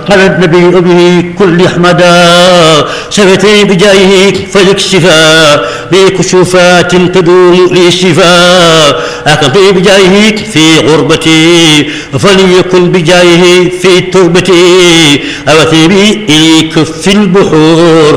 على النبي به كل أحمدا شفتي بجاهه فليكشفا بكشوفات تدوم لي الشفاء أكفي بجاهه في غربتي فليكن بجاهه في تربتي أوثي بي إليك في البحور